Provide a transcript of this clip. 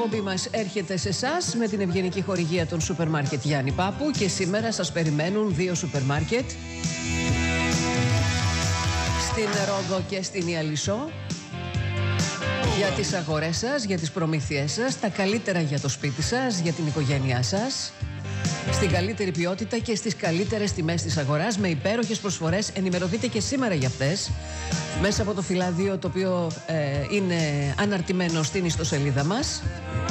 εκπομπή μας έρχεται σε εσάς με την ευγενική χορηγία των σούπερ μάρκετ Γιάννη Πάπου και σήμερα σας περιμένουν δύο σούπερ μάρκετ στην Ρόδο και στην Ιαλισσό για τις αγορές σας, για τις προμήθειές σας, τα καλύτερα για το σπίτι σας, για την οικογένειά σας, στην καλύτερη ποιότητα και στις καλύτερες τιμές της αγοράς με υπέροχες προσφορές. Ενημερωθείτε και σήμερα για αυτές μέσα από το φυλάδιο το οποίο είναι αναρτημένο στην ιστοσελίδα μας.